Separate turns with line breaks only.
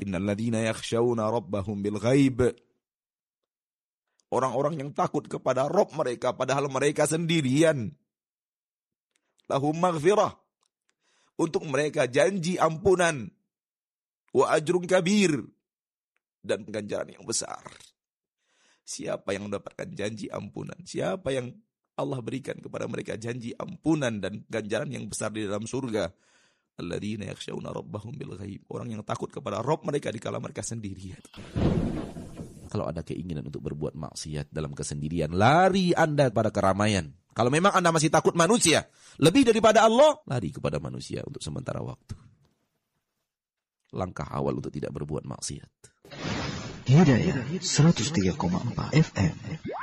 Innal ladzina yakhshawna rabbahum bil ghaib. Orang-orang yang takut kepada Rabb mereka padahal mereka sendirian. Lahum maghfirah. Untuk mereka janji ampunan. Wa ajrun kabir. Dan ganjaran yang besar. Siapa yang mendapatkan janji ampunan? Siapa yang Allah berikan kepada mereka janji ampunan dan ganjaran yang besar di dalam surga? Alladzina yakhshawna rabbahum bil ghaib. Orang yang takut kepada Rabb mereka di kala mereka sendirian. Kalau ada keinginan untuk berbuat maksiat dalam kesendirian, lari Anda pada keramaian. Kalau memang Anda masih takut manusia, lebih daripada Allah, lari kepada manusia untuk sementara waktu. Langkah awal untuk tidak berbuat maksiat.
Hidayah 103,4 FM.